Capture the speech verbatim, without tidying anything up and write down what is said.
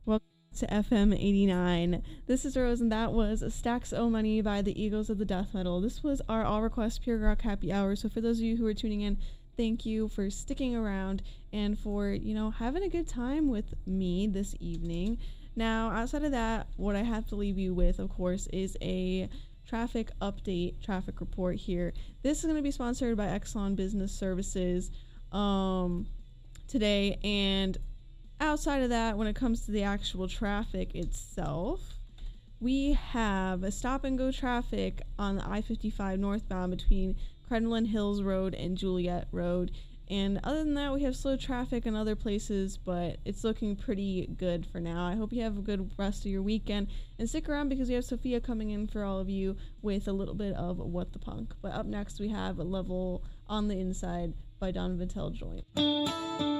Welcome to F M eighty-nine. This is Rose, and that was Stacks O Money by the Eagles of the Death Metal. This was our All Request Pure Rock Happy Hour. So for those of you who are tuning in, thank you for sticking around and for, you know, having a good time with me this evening. Now, outside of that, what I have to leave you with, of course, is a traffic update, traffic report here. This is going to be sponsored by Exelon Business Services um, today, and outside of that, when it comes to the actual traffic itself, we have a stop and go traffic on the I fifty-five northbound between Crendlin Hills Road and Juliet Road. And other than that, we have slow traffic in other places, but it's looking pretty good for now. I hope you have a good rest of your weekend. And stick around because we have Sophia coming in for all of you with a little bit of What the Punk. But up next, we have a Level on the Inside by Donovan Tell Joint.